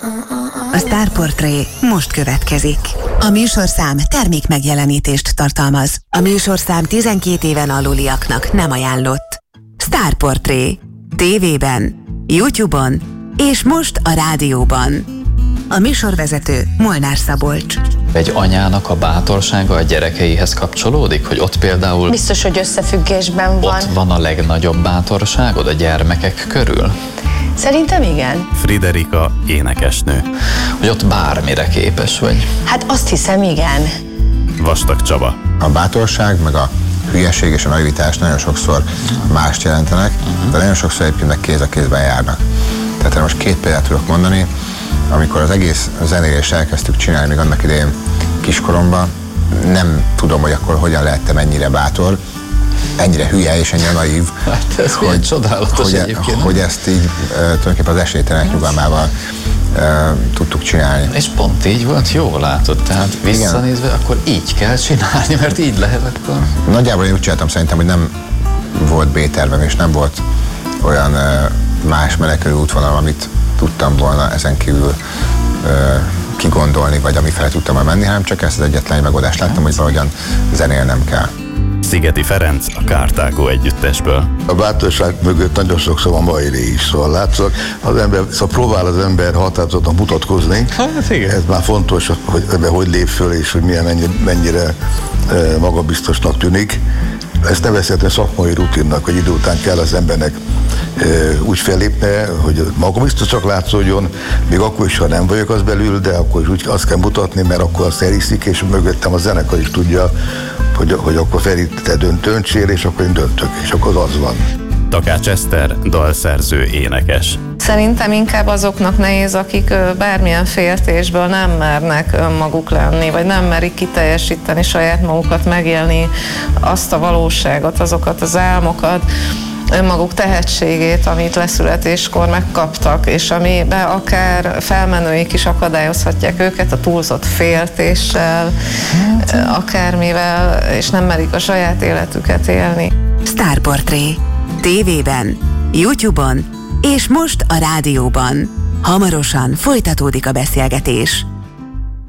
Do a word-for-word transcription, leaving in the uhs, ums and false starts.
A Sztárportré most következik. A műsorszám termék megjelenítést tartalmaz. A műsorszám tizenkét éven aluliaknak nem ajánlott. Sztárportré. Tévében, YouTube-on és most a rádióban. A műsorvezető Molnár Szabolcs. Egy anyának a bátorsága a gyerekeihez kapcsolódik? Hogy ott például... Biztos, hogy összefüggésben van. Ott van a legnagyobb bátorságod a gyermekek körül? Szerintem igen. Friderika énekesnő. Hogy ott bármire képes vagy? Hát azt hiszem, igen. Vastag Csaba. A bátorság, meg a hülyeség és a naivitás nagyon sokszor mást jelentenek, uh-huh. de nagyon sokszor egyébként meg kéz a kézben járnak. Tehát én most két példát tudok mondani. Amikor az egész zenélést elkezdtük csinálni, még annak idején kiskoromban, nem tudom, hogy akkor hogyan lehettem ennyire bátor, ennyire hülye és ennyire naív, hát ez hogy, csodálatos hogy, egyébként. hogy ezt így uh, tulajdonképpen az esélytelenek nyugalmával uh, tudtuk csinálni. És pont így volt, jól látod, tehát visszanézve, igen. Akkor így kell csinálni, mert így lehet akkor. Nagyjából én úgy csináltam szerintem, hogy nem volt B-tervem, és nem volt olyan uh, más menekülő útvonal, amit tudtam volna ezen kívül uh, kigondolni, vagy amifele tudtam már menni, hanem csak ezt az egyetlen megoldást láttam, hogy valahogyan zenélnem kell. Szigeti Ferenc a Carthago együttesből. A bátorság mögött nagyon sokszor van bajré is, szóval látszak, az ember, szóval próbál az ember határozottan mutatkozni. Hát igen. Ez már fontos, hogy ebben hogy lép föl, és hogy milyen, mennyire, mennyire e, magabiztosnak tűnik. Ezt nevezhetően szakmai rutinnak, hogy idő után kell az embernek e, úgy fellépne, hogy magabiztosak látszódjon, még akkor is, ha nem vagyok az belül, de akkor is úgy azt kell mutatni, mert akkor azt elhiszik, és mögöttem a zenekar is tudja, hogy, hogy akkor Feri, te dönt, döntsél, és akkor én döntök, és akkor az van. Takács Eszter, dalszerző, énekes. Szerintem inkább azoknak nehéz, akik bármilyen féltésből nem mernek önmaguk lenni, vagy nem merik kiteljesíteni saját magukat, megélni azt a valóságot, azokat az álmokat, önmaguk tehetségét, amit leszületéskor megkaptak, és amiben akár felmenőik is akadályozhatják őket a túlzott féltéssel, akármivel, és nem merik a saját életüket élni. Sztárportré. Tévében, YouTube-on és most a rádióban. Hamarosan folytatódik a beszélgetés.